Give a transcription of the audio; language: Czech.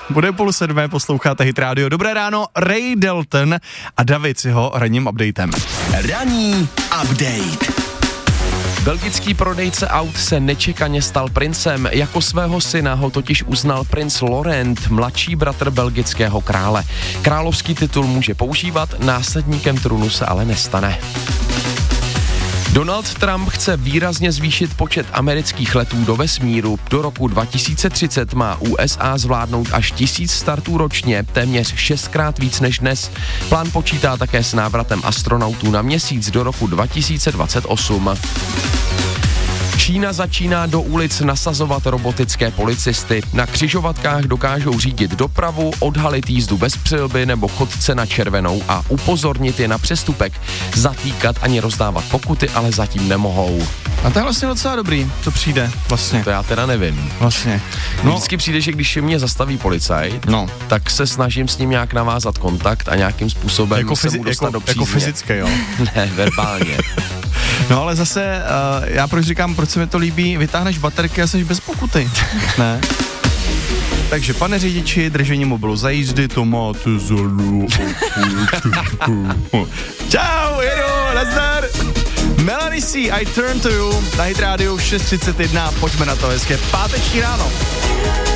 Bude 6:30, posloucháte Hit Radio. Dobré ráno, Ray Dalton a David s jeho ranním updatem. Ranní update. Belgický prodejce aut se nečekaně stal princem. Jako svého syna ho totiž uznal princ Laurent, mladší bratr belgického krále. Královský titul může používat, následníkem trůnu se ale nestane. Donald Trump chce výrazně zvýšit počet amerických letů do vesmíru. Do roku 2030 má USA zvládnout až 1000 startů ročně, téměř 6krát víc než dnes. Plán počítá také s návratem astronautů na Měsíc do roku 2028. Čína začíná do ulic nasazovat robotické policisty. Na křižovatkách dokážou řídit dopravu, odhalit jízdu bez přilby nebo chodce na červenou a upozornit je na přestupek. Zatýkat ani rozdávat pokuty ale zatím nemohou. A to je vlastně docela dobrý, to přijde vlastně. To já teda nevím. Vlastně. No. Vždycky přijde, že když mě zastaví policajt, tak se snažím s ním nějak navázat kontakt a nějakým způsobem jako se mu dostat do přízně. Jako fyzicky, jo? Ne, verbálně. No ale zase, já proč říkám, proč se mi to líbí, vytáhneš baterky a jsi bez pokuty. Ne? Takže pane řidiči, držení mobilu za jízdy, to máte zelu. Čau, jedu, nazdar. Melanie C, I Turn to You, na Hit Radio 6:31, pojďme na to, hezké páteční ráno.